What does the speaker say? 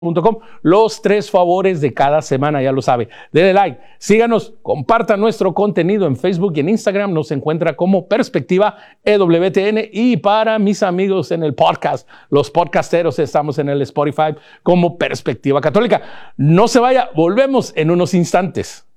Los 3 favores de cada semana, ya lo sabe. Dele like, síganos, compartan nuestro contenido en Facebook y en Instagram. Nos encuentra como Perspectiva EWTN. Y para mis amigos en el podcast, los podcasteros, estamos en el Spotify como Perspectiva Católica. No se vaya, volvemos en unos instantes.